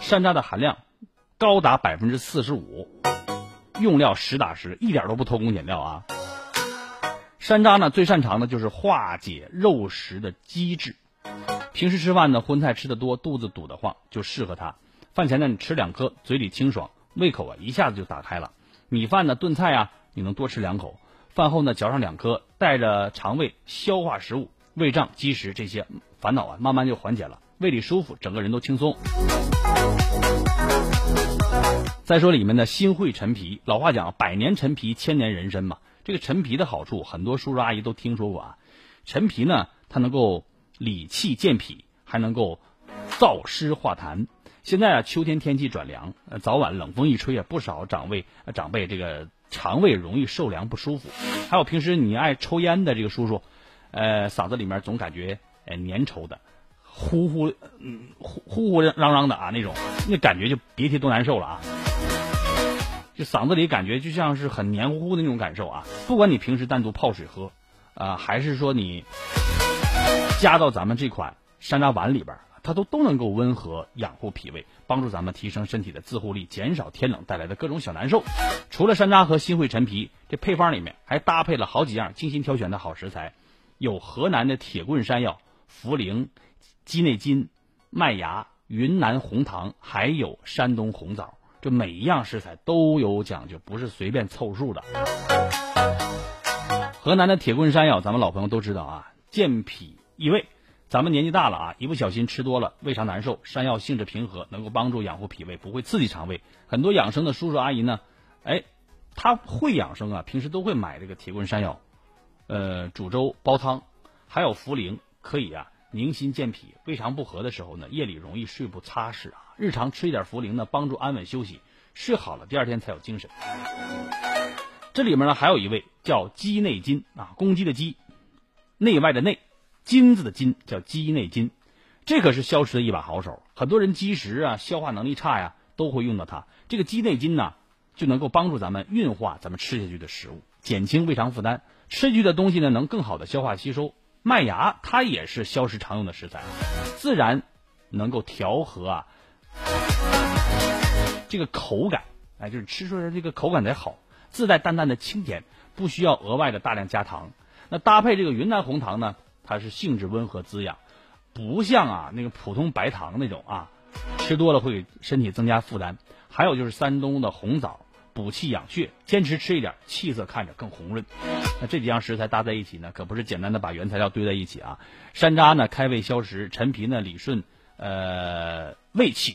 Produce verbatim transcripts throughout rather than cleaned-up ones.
山楂的含量高达百分之四十五，用料实打实，一点都不偷工减料啊。山楂呢，最擅长的就是化解肉食的积滞。平时吃饭呢，荤菜吃得多，肚子堵得慌，就适合它。饭前呢，你吃两颗，嘴里清爽，胃口啊一下子就打开了。米饭呢，炖菜啊，你能多吃两口。饭后呢，嚼上两颗，带着肠胃消化食物，胃胀、积食这些烦恼啊，慢慢就缓解了，胃里舒服，整个人都轻松。再说里面的新会陈皮，老话讲，百年陈皮，千年人参嘛。这个陈皮的好处，很多叔叔阿姨都听说过啊。陈皮呢，它能够理气健脾，还能够燥湿化痰。现在啊，秋天天气转凉，呃，早晚冷风一吹啊，不少长辈呃长辈这个肠胃容易受凉不舒服。还有平时你爱抽烟的这个叔叔，呃，嗓子里面总感觉呃粘稠的，呼呼嗯呼呼呼嚷嚷的啊那种，那感觉就别提多难受了啊。就嗓子里感觉就像是很黏糊糊的那种感受啊。不管你平时单独泡水喝，啊、呃，还是说你加到咱们这款山楂丸里边，它都都能够温和养护脾胃，帮助咱们提升身体的自护力，减少天冷带来的各种小难受。除了山楂和新会陈皮，这配方里面还搭配了好几样精心挑选的好食材，有河南的铁棍山药、茯苓、鸡内金、麦芽、云南红糖，还有山东红枣。这每一样食材都有讲究，不是随便凑数的。河南的铁棍山药，咱们老朋友都知道啊，健脾益胃。咱们年纪大了啊，一不小心吃多了，胃肠难受，山药性质平和，能够帮助养护脾胃，不会刺激肠胃。很多养生的叔叔阿姨呢，哎，他会养生啊，平时都会买这个铁棍山药，呃，煮粥煲汤，还有茯苓，可以啊宁心健脾。胃肠不和的时候呢，夜里容易睡不踏实啊，日常吃一点茯苓呢，帮助安稳休息，睡好了第二天才有精神。这里面呢还有一味叫鸡内金啊，公鸡的鸡，内外的内，金字的金，叫鸡内金。这可是消食的一把好手，很多人积食啊，消化能力差呀，都会用到它。这个鸡内金呢，就能够帮助咱们运化咱们吃下去的食物，减轻胃肠负担，吃下去的东西呢能更好的消化吸收。麦芽它也是消食常用的食材，自然能够调和啊这个口感，哎，就是吃出来这个口感才好，自带淡淡的清甜，不需要额外的大量加糖。那搭配这个云南红糖呢，它是性质温和滋养，不像啊那个普通白糖那种啊，吃多了会给身体增加负担。还有就是山东的红枣，补气养血，坚持吃一点，气色看着更红润。那这几样食材搭在一起呢，可不是简单的把原材料堆在一起啊。山楂呢开胃消食，陈皮呢理顺呃胃气，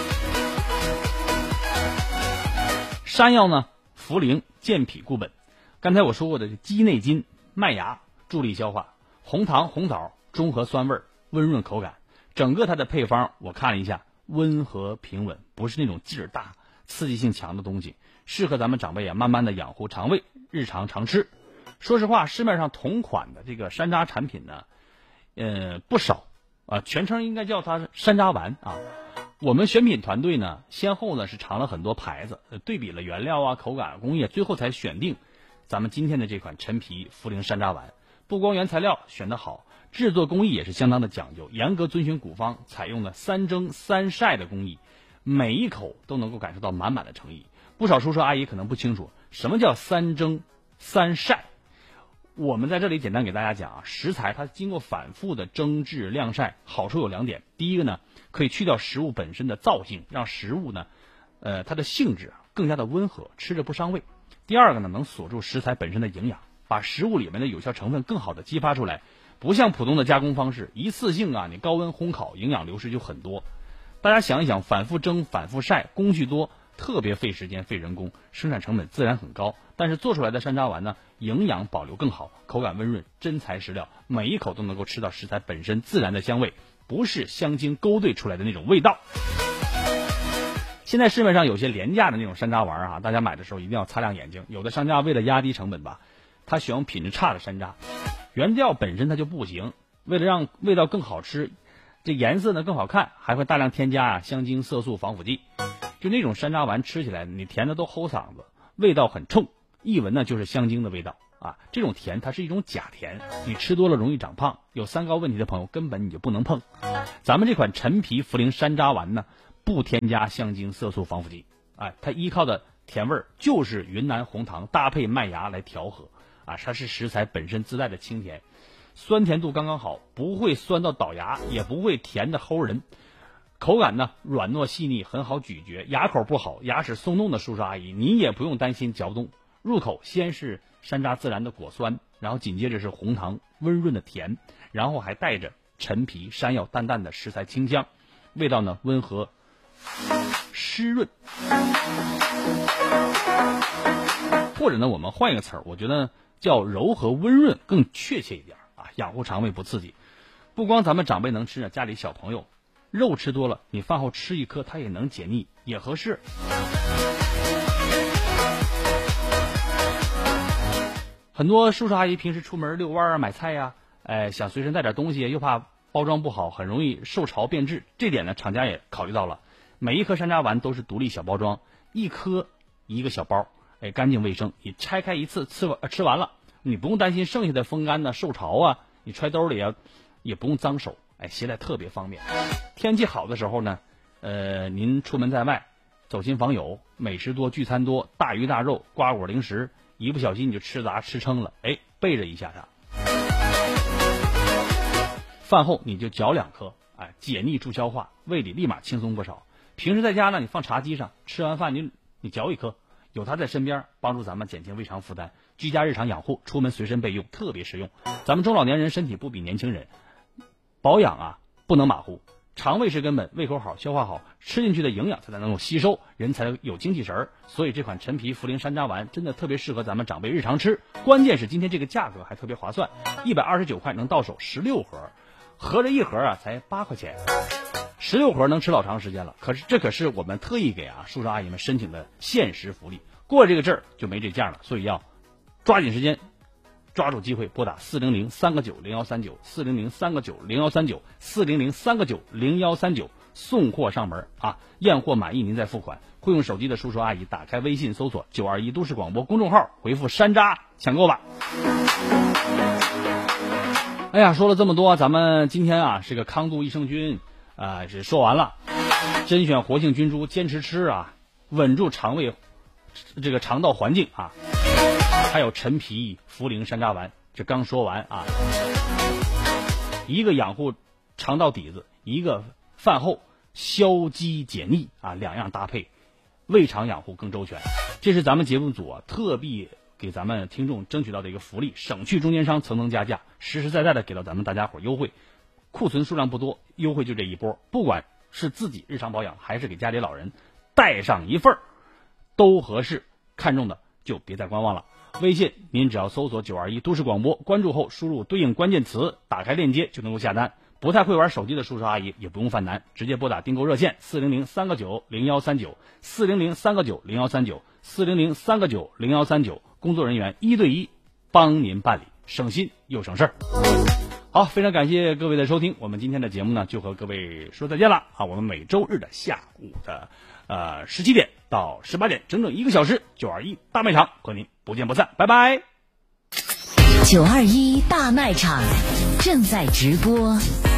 山药呢茯苓健脾固本。刚才我说过的鸡内金、麦芽助力消化，红糖红枣中和酸味，温润口感。整个它的配方我看了一下，温和平稳，不是那种劲儿大刺激性强的东西，适合咱们长辈啊慢慢的养护肠胃，日常常吃。说实话，市面上同款的这个山楂产品呢呃不少啊，全称应该叫它山楂丸啊。我们选品团队呢先后呢是尝了很多牌子，对比了原料啊、口感、工艺，最后才选定咱们今天的这款陈皮茯苓山楂丸。不光原材料选得好，制作工艺也是相当的讲究，严格遵循古方，采用了三蒸三晒的工艺，每一口都能够感受到满满的诚意。不少叔叔阿姨可能不清楚什么叫三蒸三晒，我们在这里简单给大家讲啊，食材它经过反复的蒸制晾晒，好处有两点。第一个呢，可以去掉食物本身的燥性，让食物呢呃它的性质更加的温和，吃着不伤胃。第二个呢，能锁住食材本身的营养，把食物里面的有效成分更好的激发出来。不像普通的加工方式，一次性啊你高温烘烤，营养流失就很多。大家想一想，反复蒸反复晒，工序多，特别费时间费人工，生产成本自然很高。但是做出来的山楂丸呢，营养保留更好，口感温润，真材实料，每一口都能够吃到食材本身自然的香味，不是香精勾兑出来的那种味道。现在市面上有些廉价的那种山楂丸啊，大家买的时候一定要擦亮眼睛。有的商家为了压低成本吧，他选用品质差的山楂，原料本身它就不行，为了让味道更好吃，这颜色呢更好看，还会大量添加啊香精、色素、防腐剂。就那种山楂丸吃起来你甜的都齁嗓子，味道很冲，一闻呢就是香精的味道啊。这种甜它是一种假甜，你吃多了容易长胖，有三高问题的朋友根本你就不能碰。咱们这款陈皮茯苓山楂丸呢， 不添加香精、色素、防腐剂。哎，它依靠的甜味儿就是云南红糖搭配麦芽来调和啊，它是食材本身自带的清甜，酸甜度刚刚好，不会酸到倒牙，也不会甜的齁人。口感呢软糯细腻，很好咀嚼。牙口不好、牙齿松动的叔叔阿姨，你也不用担心嚼不动。入口先是山楂自然的果酸，然后紧接着是红糖温润的甜，然后还带着陈皮、山药淡淡的食材清香，味道呢温和湿润。或者呢我们换一个词儿，我觉得叫柔和温润更确切一点啊，养护肠胃不刺激。不光咱们长辈能吃呢，家里小朋友肉吃多了，你饭后吃一颗它也能解腻，也合适。很多叔叔阿姨平时出门遛弯啊、买菜呀、啊，哎，想随身带点东西，又怕包装不好，很容易受潮变质。这点呢，厂家也考虑到了。每一颗山楂丸都是独立小包装，一颗一个小包，哎，干净卫生。你拆开一次吃完吃完了，你不用担心剩下的风干呢、受潮啊，你揣兜里啊，也不用脏手，哎，携带特别方便。天气好的时候呢，呃，您出门在外，走亲访友，美食多、聚餐多，大鱼大肉、瓜果零食。一不小心你就吃杂吃撑了，哎，备着一下它。饭后你就嚼两颗，哎，解腻助消化，胃里立马轻松不少。平时在家呢，你放茶几上，吃完饭你你嚼一颗，有它在身边，帮助咱们减轻胃肠负担。居家日常养护，出门随身备用，特别实用。咱们中老年人身体不比年轻人，保养啊不能马虎。肠胃是根本，胃口好，消化好，吃进去的营养才能够吸收，人才有精气神儿。所以这款陈皮茯苓山楂丸真的特别适合咱们长辈日常吃。关键是今天这个价格还特别划算，一百二十九块能到手十六盒，合着一盒啊才八块钱，十六盒能吃老长时间了。可是这可是我们特意给啊叔叔阿姨们申请的限时福利，过这个阵儿就没这价了，所以要抓紧时间。抓住机会，拨打四零零三个九零幺三九，四零零三个九零幺三九，四零零三个九零幺三九，送货上门啊！验货满意您再付款。会用手机的叔叔阿姨，打开微信搜索九二一都市广播公众号，回复山楂抢购吧。哎呀，说了这么多，咱们今天啊是个康度益生菌啊，是说完了。甄选活性菌株，坚持吃啊，稳住肠胃这个肠道环境啊。还有陈皮茯苓山楂丸，这刚说完啊，一个养护肠道底子，一个饭后消积解腻啊，两样搭配，胃肠养护更周全。这是咱们节目组啊特地给咱们听众争取到的一个福利，省去中间商层层加价，实实在在的给到咱们大家伙优惠。库存数量不多，优惠就这一波，不管是自己日常保养，还是给家里老人带上一份儿，都合适。看中的就别再观望了。微信您只要搜索九二一都市广播，关注后输入对应关键词，打开链接就能够下单。不太会玩手机的叔叔阿姨也不用犯难，直接拨打订购热线四零零三个九零幺三九，四零零三个九零幺三九，四零零三个九零幺三九，工作人员一对一帮您办理，省心又省事儿。好，非常感谢各位的收听，我们今天的节目呢就和各位说再见了啊！我们每周日的下午的呃十七点到十八点，整整一个小时，九二一大卖场和您不见不散，拜拜。 九二一大卖场正在直播。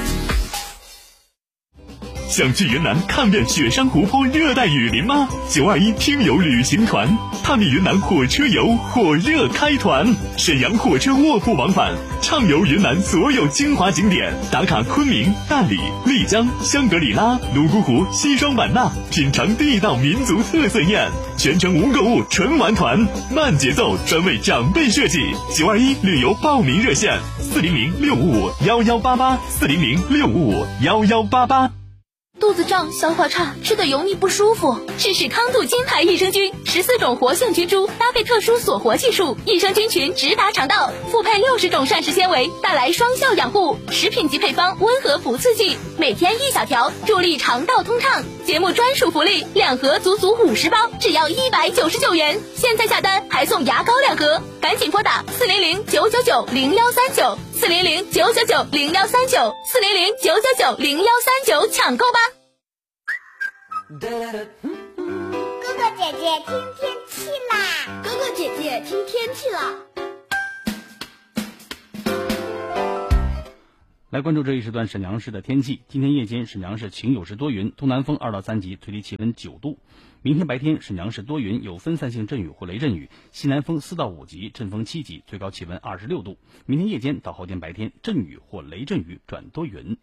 想去云南看遍雪山湖泊、热带雨林吗？九二一听友旅行团探秘云南火车游火热开团，沈阳火车卧铺往返，畅游云南所有精华景点，打卡昆明、大理、丽江、香格里拉、泸沽湖、西双版纳，品尝地道民族特色宴，全程无购物纯玩团，慢节奏，专为长辈设计。九二一旅游报名热线：四零零六五五幺幺八八，四零零六五五幺幺八八。 肚子胀、消化差、吃的油腻不舒服，试试康度金牌益生菌，十四种活性菌株搭配特殊锁活技术，益生菌群直达肠道，复配六十种膳食纤维，带来双效养护。食品级配方，温和不刺激，每天一小条，助力肠道通畅。节目专属福利，两盒足足五十包，只要一百九十九元。现在下单还送牙膏两盒，赶紧拨打四零零九九九零幺三九，四零零九九九零幺三九，四零零九九九零幺三九抢购吧。 哥哥姐姐听天气啦！ 哥哥姐姐听天气啦！ 来关注这一时段沈阳市的天气。今天夜间沈阳市晴有时多云，东南风二到三级，最低气温九度。明天白天沈阳市多云，有分散性阵雨或雷阵雨，西南风四到五级，阵风七级，最高气温二十六度。明天夜间到后天白天阵雨或雷阵雨转多云。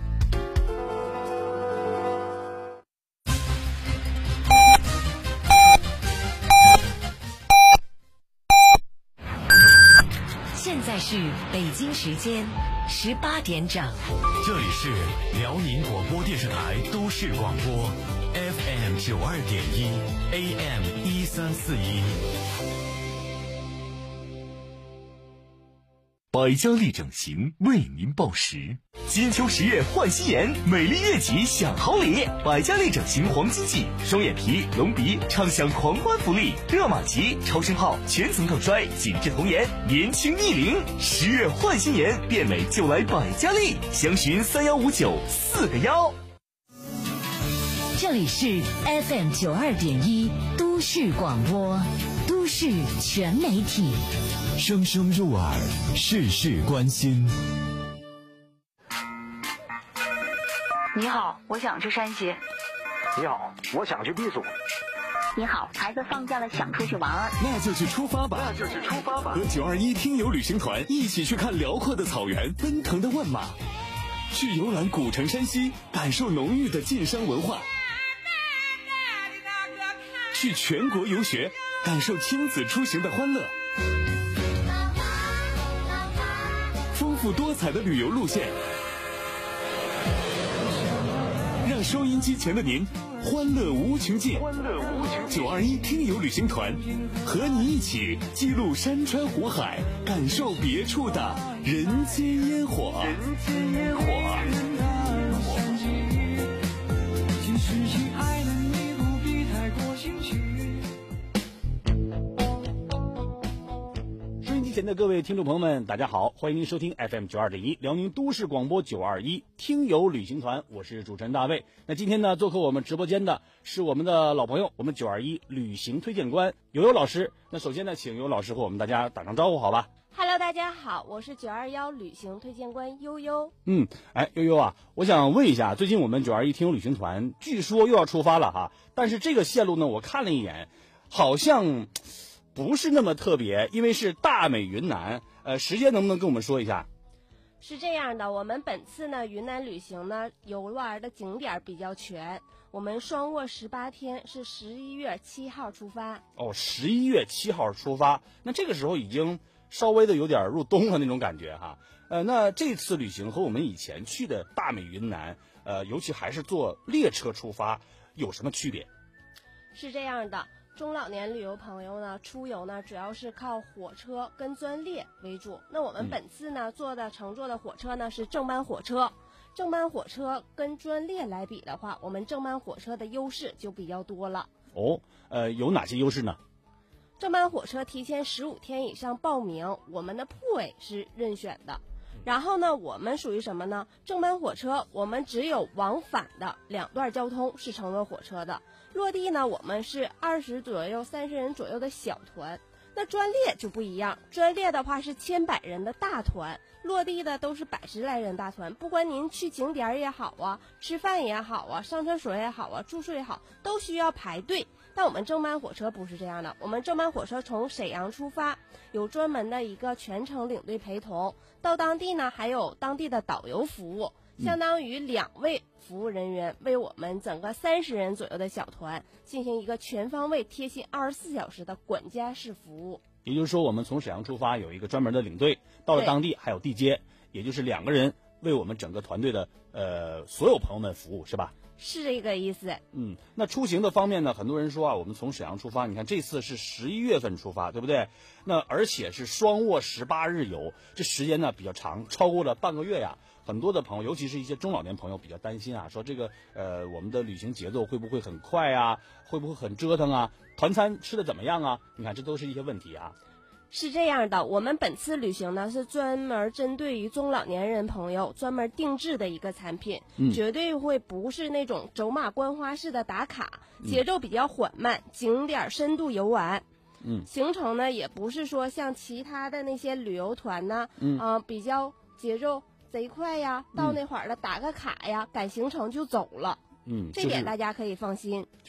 现在是北京时间十八点整， 这里是辽宁广播电视台都市广播 F M 九二点一 A M 一三四一。百家丽整形为您报时，金秋十月换新颜，美丽悦己享好礼。百家丽整形黄金季，双眼皮、隆鼻畅享狂欢福利，热玛吉、超声炮全层抗衰，紧致童颜，年轻逆龄。十月换新颜，变美就来百家丽，详询三幺五九四个幺。 这里是 F M 九二点一都市广播，都市全媒体， 声声入耳，事事关心。 你好，我想去山西。 你好，我想去避暑。 你好，孩子放假了想出去玩。 那就去出发吧， 那就去出发吧。 和九二一听友旅行团一起去看辽阔的草原，奔腾的万马，去游览古城山西，感受浓郁的晋商文化，去全国游学，感受亲子出行的欢乐。丰富多彩的旅游路线，让收音机前的您欢乐无穷尽。 欢乐无穷尽。 九二一听友旅行团，和你一起记录山川湖海，感受别处的人间烟火。 人间烟火。 前的各位听众朋友们，大家好，欢迎您收听 F M 九二点一辽宁都市广播九二一听友旅行团，我是主持人大卫。那今天呢，做客我们直播间的是我们的老朋友，我们九二一旅行推荐官悠悠老师。那首先呢，请悠悠老师和我们大家打声招呼，好吧？ Hello， 大家好，我是九二一旅行推荐官悠悠。 嗯，哎，悠悠啊，我想问一下，最近我们九二一听友旅行团据说又要出发了哈，但是这个线路呢，我看了一眼，好像不是那么特别，因为是大美云南。呃，时间能不能跟我们说一下？ 是这样的，我们本次呢云南旅行呢游玩的景点比较全，我们双卧十八天，是十一月七号出发。 哦，十一月七号出发，那这个时候已经稍微的有点入冬了那种感觉哈。呃，那这次旅行和我们以前去的大美云南，呃，尤其还是坐列车出发，有什么区别？ 是这样的。中老年旅游朋友呢，出游呢主要是靠火车跟专列为主。那我们本次呢、嗯、坐的乘坐的火车呢是正班火车，正班火车跟专列来比的话，我们正班火车的优势就比较多了。 哦，呃，有哪些优势呢？ 正班火车提前十五天以上报名，我们的铺位是任选的。然后呢，我们属于什么呢？正班火车我们只有往返的两段交通是乘坐火车的，落地呢我们是二十左右、三十人左右的小团。那专列就不一样，专列的话是千百人的大团，落地的都是百十来人大团。不管您去景点也好啊，吃饭也好啊，上厕所也好啊，住宿也好，都需要排队。但我们正班火车不是这样的，我们正班火车从沈阳出发，有专门的一个全程领队陪同，到当地呢还有当地的导游服务，相当于两位服务人员为我们整个三十人左右的小团进行一个全方位贴心二十四小时的管家式服务。 也就是说，我们从沈阳出发有一个专门的领队，到了当地还有地接，也就是两个人为我们整个团队的呃所有朋友们服务，是吧？ 是这个意思。 嗯，那出行的方面呢，很多人说啊，我们从沈阳出发，你看这次是十一月份出发，对不对？那而且是双卧十八日游，这时间呢比较长，超过了半个月呀。很多的朋友，尤其是一些中老年朋友比较担心啊，说这个呃我们的旅行节奏会不会很快啊，会不会很折腾啊，团餐吃的怎么样啊？你看这都是一些问题啊。 是这样的，我们本次旅行呢是专门针对于中老年人朋友专门定制的一个产品，嗯、绝对会不是那种走马观花式的打卡，节奏比较缓慢，嗯、景点深度游玩。 嗯， 行程呢也不是说像其他的那些旅游团呢，嗯、呃，比较节奏贼快呀，到那会儿了打个卡呀，赶行程就走了。 嗯， 这点大家可以放心。